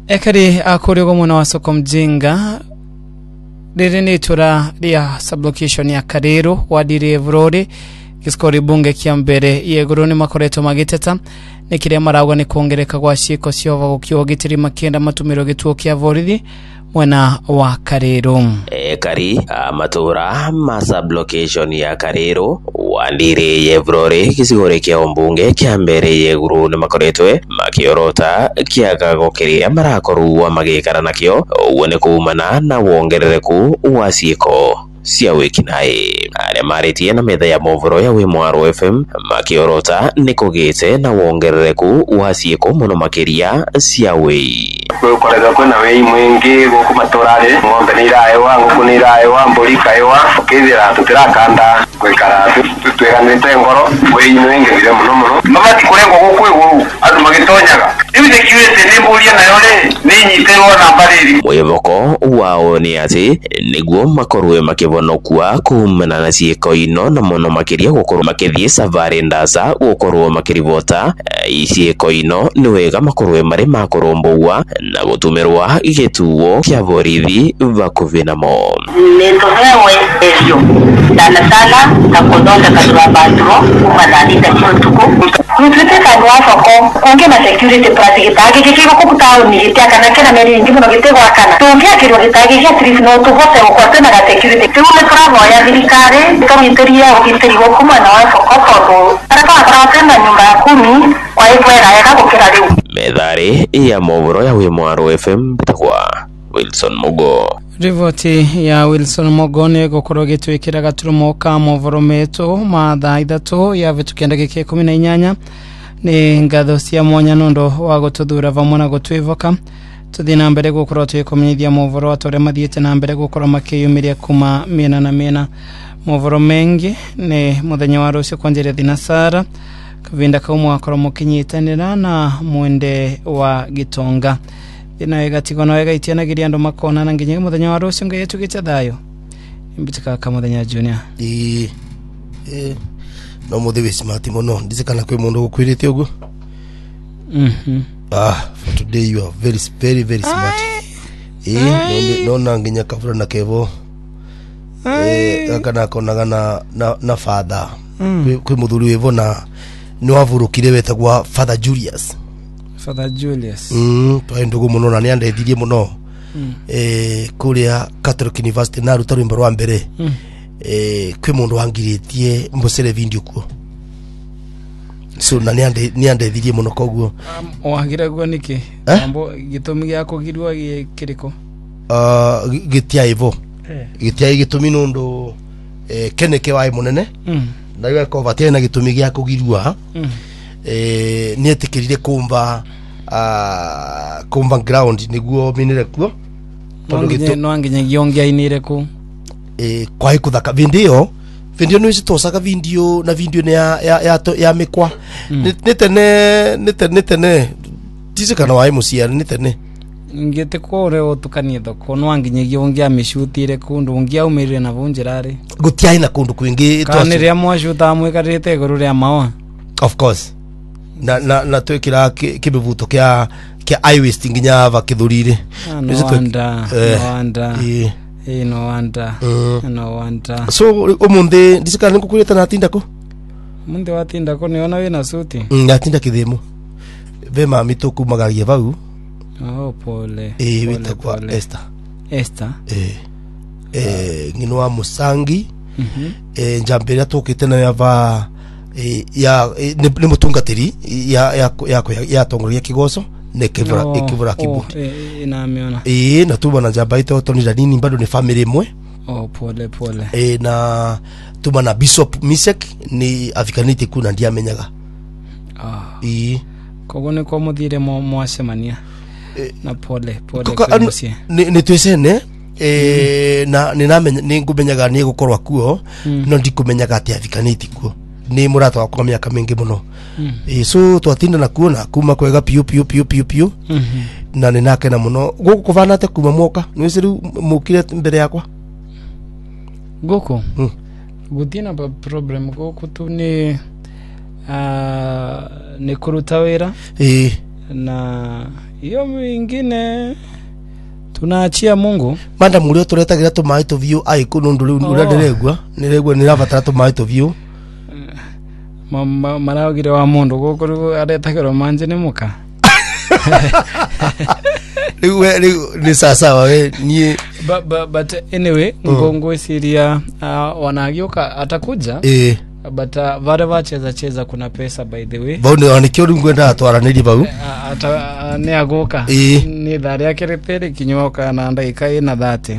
Ekari akurego mwana wa soko mjinga riri ni itura ria sublocation ya Karero wadire Vrore giskori bunge kia mbere yeguru ni makoreto magiteta nikiria maragwa ni kuongereka gwa ciiko ciova gukio gitiri makenda matumiro gituo kia Vorithi mwana wa Karero. Ekari matura ma sublocation ya Karero wadire Yevrore gisigore kia ombunge kia mbere yeguru ni makoretwe makiorota kia gagokeria marakoru wa magikara nakio wone kuumana na wongerereku wa ciiko cia wikinae aria maritie na metha ya movoro ya Wimwaro FM makiorota nikugite na wongerereku wa ciiko muno makiria cia wei korega kwena wei mwingi guku maturare ng'ombe ni iraewa nguku ni iraewa mburi kaewa ukithira tutirakanda gwikara tutweganite ngoro wei mwingi bire muno mabati kurengo guku igu andu magitonyaga iu security ni mburia nayo ri ni nyiterwo na bariri mwiboko wao ni ati niguo makorwe makibonokua kumana na ciiko ino na muno makiria gukorwo makithie safari ndasa gukorwo makirivota ciiko ino ni wega makorwe mari makorombowa na gutumirwa gituo kia Vorithi vakuvi namo netohewe ezio sana takodonda kadura batro kumadalita kituko nutiteka nwafako konge na security pratikitage kikiko kukutao ni gitiaka na kena meri ngimo gitego akana tongia kirwa gitage kia trif no tuvote ukwate na security tume bravo ya dirikare kamiteria ukiteri gokuma na wafako todo araka atenda nyumba ya 10 kwa hivyo era gukira riu methari ya movoro ya Wimwaro FM bitakwa Wilson Mugo. Rivoti ya Wilson Mugo ni gukoro gitwikira gaturumo ka movoro meto mathaa 3 ya vitukenda gike 18 ni ngatho cia mwanya nondo wa gututhura vamwe na gutwivoka tuthi na mbere gukoro twikomenyithia movoro atore mathiete na mbere gukoro makiyumiria kuma miena na miena movoro mengi ni muthenya wa rucio kwanjire thinasara kavinda kaumwa akoro mukinyitanira na mwende wa Gitonga ina egatigo no egaitiana giria ndo makona na nginye muthenya wa rucio ngai yetugite thayo imbitika ka muthenya junior no muthiwe smart muno ndizikana kwi mundu gukwirite ugu for today you are very smart no nanginya kavura na kevo kana konaga na father kwi muthuri wevo na ni wavurukire wetagwa Father Julius twaendugu muno na niandethirie muno kuria Catholic University na ruta rwimbo rwa mbere kwi mundu wangiritie mbosere video kuo so na niandethirie muno koguo wagira gwo niki ambo gitumi gya kugirwa kiriko gitia ivo gitia gitumi nundu keneke wai munene na iwe kova tena gitumi gya kugirwa nietikirire kumba ground niguo minire kuo no nginya giongia inire ku kwa ikuthaka video no isitosaka video na video ne ya mikwa nitene tizikana wai mucia nitene ngete kore otukanie thoko no nginya giongia mishutire kundu ngia umirire na vunjirari gutia ina kundu kwingi twanire mwacuta mwikarite iguru ria mawa of course na twekira kibivuto kia iWest nginya vakithurire no wanda so omunde ndisikana ngukureta na tinda ko munde watinda ko niona wina suti natinda kithimo ve mami toku magarie vau pole vitakwa Esther ngino wa Musangi njambira tukite na yava ni mutungatiri ya tongoria kigoso ne kivura kibuti inaamiona na tubana njamba ito toni nini bado ni family imwe pole na tubana Bishop Misek ni Africanity kuna ndia menyaga kogone ko muthire mwasemania na pole ni twesene na ninamenya ningumenyaga ni gukorwa kuo no ndikumenyaga ati Africanity kuo ni murata wa kwa miaka mingi muno so twatinda na kuona kuma kwega piu na ninake na muno guku kuvana ate kuma mwoka nwisiru mukire mbere yakwa guku gutina problem guku tu ni kuruta wira na hiyo mingine tunaachia Mungu. Manda mulio turetagira tumai to view ai kunundu uri niregwa nirabatara tumai to view maragire wa mundu gukuru aretagira manje ni muka ni sasa we ni but anyway ngongo siria wanagioka atakuja but vale vacheza kuna pesa by the way bone wanikio ngwenda atwaraniri bau ata ne agoka ni thari yake repere kinyoka na ndaika ina 30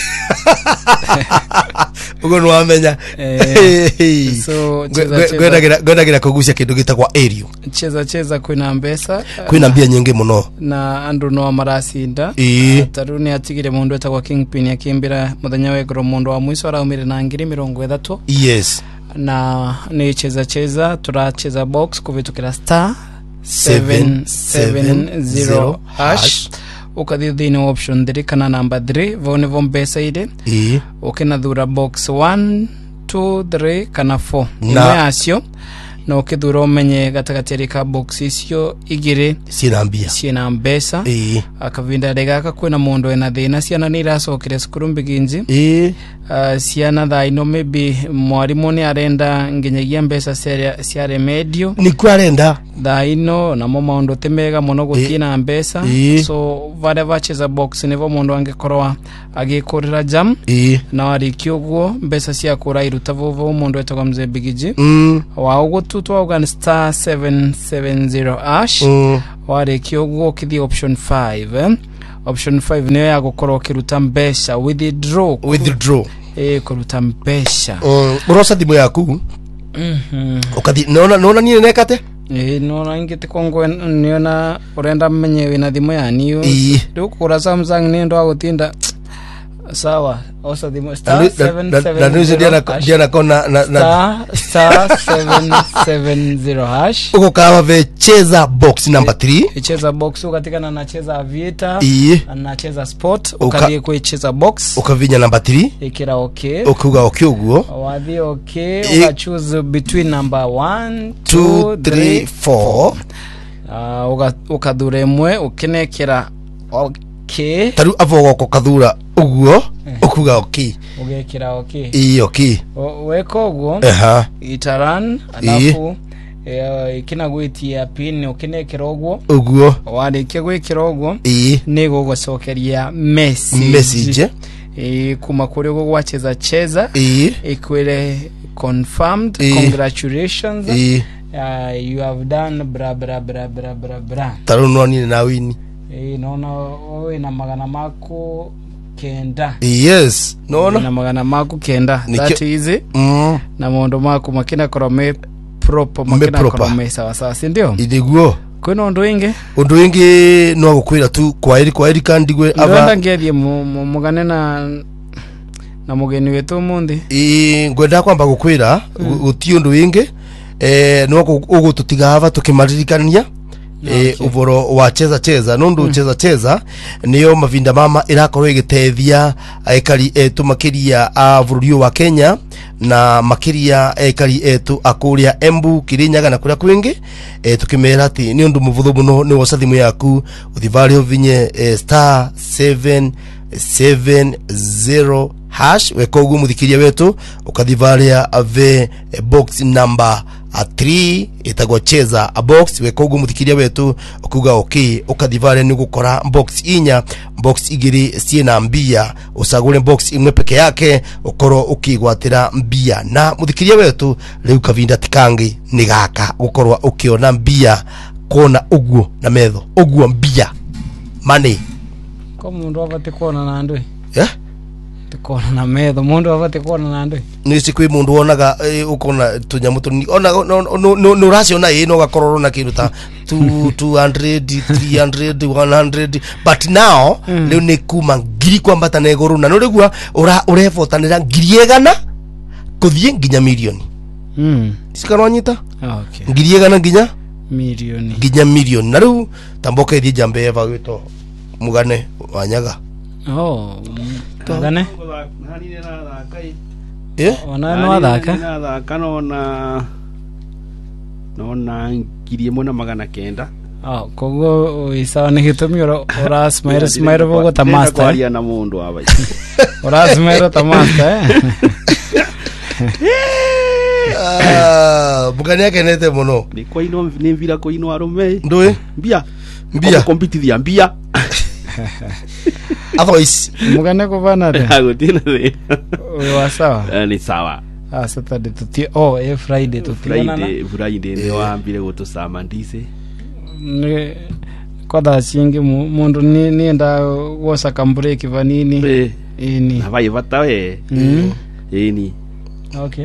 ugo no amenya so gwenda kugucia kindu gitagwa area cheza kwina mbesa kwina mbia nyingi muno na andu no marasinda taruni atigire mundu etagwa Kingpin akimbira muthenya wegro mundu wa mwiso araumire na 30. Yes na ni cheza turacheza box kuvitukira star 770 hash ukadhi no option 3 kana number 3 vone vombesa ide ukena dhura box 1 2 3 kana 4 na asio na ukidhura umenye gatakateri ka box isio igire sina mbesa akavinda regaka kwena mundu ena thina ciana ni iracokire cukuru mbiginji ciana thaino maybe mwarimu ni arenda nginyagia mbesa cia remedio ni kwarenda thaino na maundu temega muno gutina mbesa so vale vacheza box nivo mundu angekorwa agikurira jam na warikio guo mbesa cia kura iruta vovo mundu etagwa mzee bigiji wa ugututwa ugan star 770 ash warikio guo kithi option 5 option 5 niyo ya gukorwa kiruta mbesa withdraw kuruta mbesa urosa dimu yaku ukathi nona ni nekate nona ingite kongo niona urenda menye wina thimu ya niyo ndukura Samsung ni ndo agutinda sawa osa dimu star 770 diana kona star 770 hash ukokawa ve cheza box number 3 cheza box ukatikana na cheza Aviator anacheza sport ukadie kwa cheza box ukavinya number 3 ikira okay ukuga okay uguo wadhi okay uka choose between number 1 2 3 4 ukadhure mwe ukinekera okay taru avogo kathura uguo ukuga okay ugekira okay okay weko uguo itaran alafu ikinagwitia pin ukinekera uguo warikia gwikira uguo nego gucokeria message kuma kuri uguo gwacheza ikwire confirmed congratulations you have done bra taruno ni na wini naona wewe na magana mako kenda yes naona na magana mako kenda that easy na mondo mako makina korome proper makina korome sawa si ndio idiguo kwino undu ingi no gukwira tu kwa eri kandigwe aba ngethie mugane na mugeni wetu mundi ngwenda kwamba gukwira guti undu ingi no ugututiga ava tukimaririkania uvoro wa cheza nundu cheza niyo mavinda mama irakorwo igitethia aikari etu makiria a bururi wa Kenya na makiria aikari etu akuria Embu Kirinyaga na kuria kwingi tukimera ati ni undu muvuthu muno ni wasathimu yaku uthivali uvinye star 770 hash wekogu muthikiria wetu ukathivalia ave box number 3 itagwa cheza a box wekogu muthikiria wetu ukuga okay ukathivalia ni gukora box inya box igiri ciena mbia usagure box imwe peke yake ukoro ukigwatira mbia na muthikiria wetu riu kavinda tikangi ni gaka gukorwa ukiona mbia kona uguo na metho uguo mbia money ko mundu abate kona na ndwe tukona na metho mundu abate kona na ndwe ni sikwi mundu onaga ukona tunyamu tuni ona no rasio na no gakororo na kiruta 200 300 100 but now leo ni kuma ngiri kwambata na iguru na no regua urefotanira ngiri egana kuthie nginya milioni sikarwanyita okay ngiri egana nginya milioni na riu tamboke thie jambe eva gwito mugane wanyaga Gane? Nani nena dhakai? Ona no dhaka? Nena dhaka nona ngiri mona magana kenda. kogo isawa ni gitumi ora smile bogo tamasta kwaria na mundu aba ora smile tamasta Bugani yake nete muno ni koino ni mvira koino arume ndwe mbia competitive mbia otherwise mugane kuvana de agotina de wasawa ni sawa Saturday tuti Friday tutiona Friday ni waambire gutusama ndise ni koda singi mundu ni enda wosa kambureki vanini ini na vai vatawe ini okay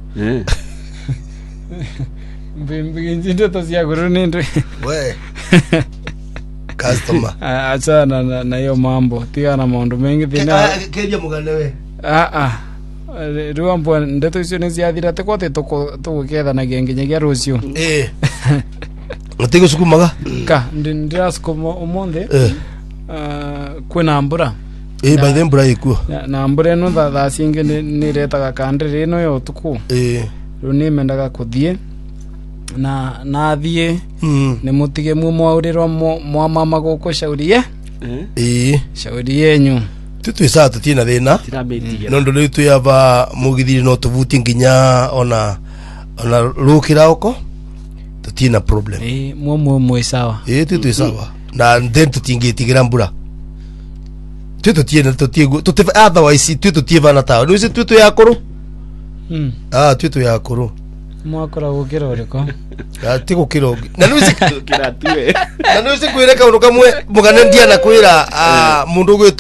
mbinginjindo tosia guruni ndo we customer achana na hiyo mambo tia na maundu mengi thina kedia mugane we ruambo ndeto icio ni ciathira te kote tuguketha na genginyagia rucio Ngatigo sukumaga ka ndirasukuma umundi kwina mbura by the mbura ikuo na mbura no tha cingi ni retaga kandiri no yo tuku runi mendaga kuthie na thie ni mutige mu mwauriro mwa mama guko shaurie shauri yenyu tutu isa tutina thina nondo ni tu yava mugithiri no tuvuti nginya ona rukira uko tutina problem mwe sawa tutu isawa na then tutingitigira mbura tutu tiena tutu otherwise tutu tivana ta no ise tutu yakuru tutu yakuru mwakora gukira uriko tiko kirogi na no ise kira tuwe na no ise kwireka uno kamwe mugane ndia na kwira mundu